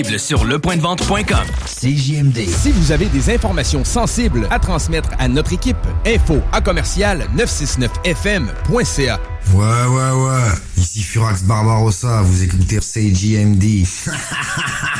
Sur lepointdevente.com. CJMD. Si vous avez des informations sensibles à transmettre à notre équipe, info@969fm.ca. Ouais. Ici Furax Barbarossa, vous écoutez CJMD.